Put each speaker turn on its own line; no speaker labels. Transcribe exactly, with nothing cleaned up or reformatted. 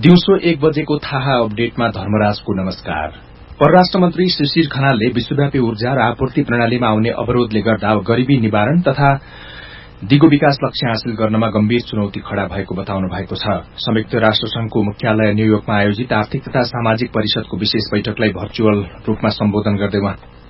दिउँसो एक बजेको थाहा अपडेटमा धर्मराजको नमस्कार। परराष्ट्र मन्त्री शिशिर खनालले विश्वव्यापी ऊर्जा र आपूर्ति प्रणालीमा आउने अवरोधले गर्दा गरीबी निवारण तथा दिगो विकास लक्ष्य हासिल गर्नमा गम्भीर चुनौती खड़ा भएको बताउनु भएको छ। संयुक्त राष्ट्र संघको मुख्यालय न्यूयोर्कमा आयोजित आर्थिक तथा सामाजिक परिषदको विशेष बैठकलाई भर्चुअल रूपमा सम्बोधन गर्दै